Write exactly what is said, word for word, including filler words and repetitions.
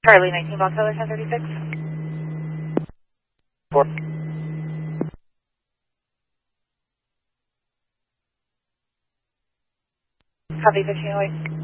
Charlie nineteen Box Color ten thirty-six. Four. Copy fifteen oh eight.